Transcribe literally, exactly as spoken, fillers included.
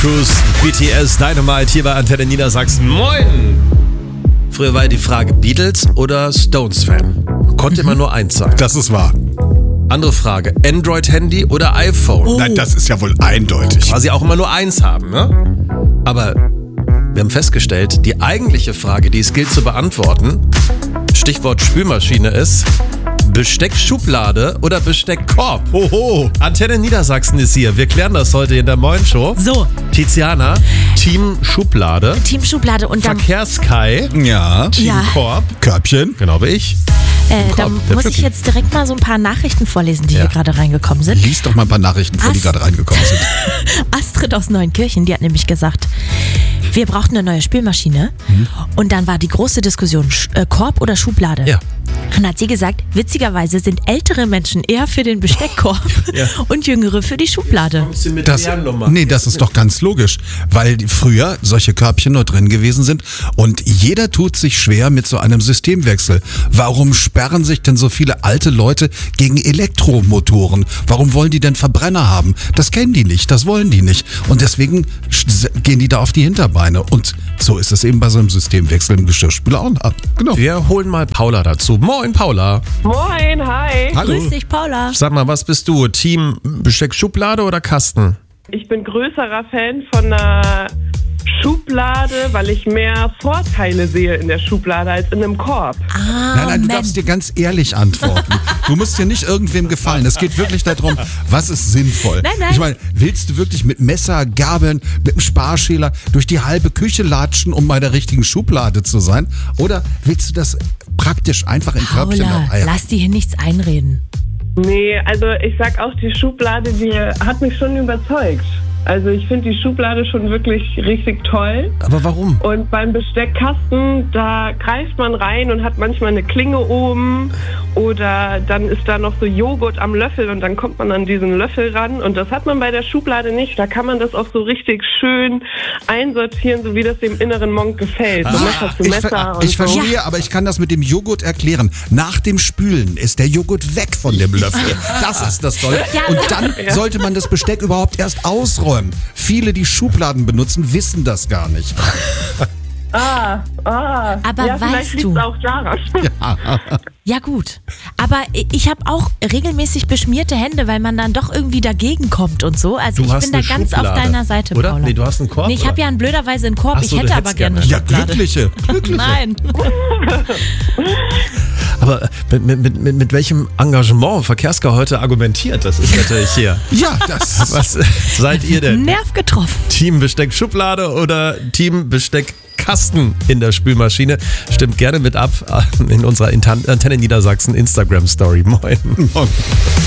Cruise, B T S, Dynamite hier bei Antenne Niedersachsen. Moin! Früher war ja die Frage, Beatles oder Stones-Fan? Konnte immer nur eins sagen. Das ist wahr. Andere Frage, Android-Handy oder iPhone? Oh. Nein, das ist ja wohl eindeutig. Weil sie auch immer nur eins haben, ne? Aber wir haben festgestellt, die eigentliche Frage, die es gilt zu beantworten, Stichwort Spülmaschine ist, Besteckschublade oder Besteckkorb? Hoho. Antenne Niedersachsen ist hier. Wir klären das heute in der Moin Show. So. Tiziana, Team Schublade. Team Schublade und dann... Verkehrskai, Ja. Team Ja. Korb. Körbchen. Genau wie ich. Äh, Korb, dann der muss ich Pflücki. jetzt direkt mal so ein paar Nachrichten vorlesen, die Ja. hier gerade reingekommen sind. Lies doch mal ein paar Nachrichten vor, die Ast- gerade reingekommen sind. Astrid aus Neunkirchen, die hat nämlich gesagt, wir brauchten eine neue Spülmaschine. Mhm. Und dann war die große Diskussion, Sch- äh, Korb oder Schublade. Ja. Und dann hat sie gesagt, witzigerweise sind ältere Menschen eher für den Besteckkorb Ja. und jüngere für die Schublade. Das, nee, das ist doch ganz logisch, weil die früher solche Körbchen nur drin gewesen sind und jeder tut sich schwer mit so einem Systemwechsel. Warum sperren sich denn so viele alte Leute gegen Elektromotoren? Warum wollen die denn Verbrenner haben? Das kennen die nicht, das wollen die nicht und deswegen sch- gehen die da auf die Hinterbeine und so ist es eben bei so einem Systemwechsel im Geschirrspüler auch. Genau. Wir holen mal Paula dazu. Moin, Paula. Moin, hi. Grüß dich, Paula. Sag mal, was bist du? Team Besteckschublade oder Kasten? Ich bin größerer Fan von einer Schublade, weil ich mehr Vorteile sehe in der Schublade als in einem Korb. Ah, Nein, nein, du Mensch. darfst dir ganz ehrlich antworten. Du musst dir nicht irgendwem gefallen. Es geht wirklich darum, was ist sinnvoll. Nein, nein. Ich meine, willst du wirklich mit Messer, Gabeln, mit einem Sparschäler durch die halbe Küche latschen, um bei der richtigen Schublade zu sein? Oder willst du das praktisch einfach in Körbchen Paula, dabei haben? lass dir hier nichts einreden. Nee, also ich sag auch, die Schublade, die hat mich schon überzeugt. Also ich finde die Schublade schon wirklich richtig toll. Aber warum? Und beim Besteckkasten, da greift man rein und hat manchmal eine Klinge oben oder dann ist da noch so Joghurt am Löffel und dann kommt man an diesen Löffel ran und das hat man bei der Schublade nicht. Da kann man das auch so richtig schön einsortieren, so wie das dem inneren Monk gefällt. So Messer zu Ich, Messer ver und ich so. verstehe, aber ich kann das mit dem Joghurt erklären. Nach dem Spülen ist der Joghurt weg von dem Löffel. Das ist das Tolle. Ja. Und dann sollte man das Besteck überhaupt erst ausräumen. Viele, die Schubladen benutzen, wissen das gar nicht. Ah, ah. Aber ja, vielleicht weißt liegt's du- auch daran. Ja gut, aber ich habe auch regelmäßig beschmierte Hände, weil man dann doch irgendwie dagegen kommt und so. Also Du ich hast bin da eine ganz Schublade, auf deiner Seite, oder? Paula. Nee, du hast einen Korb, Nee, ich habe oder? ja einen blöderweise einen Korb. Ach so, ich du hätte aber hättest gerne eine gerne. Ja, Schublade. glückliche. glückliche. Nein. Aber mit, mit, mit, mit, mit welchem Engagement Verkehrskai heute argumentiert, das ist natürlich hier. Ja, das Was seid ihr denn? Nerv getroffen. Team Besteckschublade oder Team Besteckkasten in der Spülmaschine? Stimmt gerne mit ab in unserer Antenne Niedersachsen Instagram Story. Moin.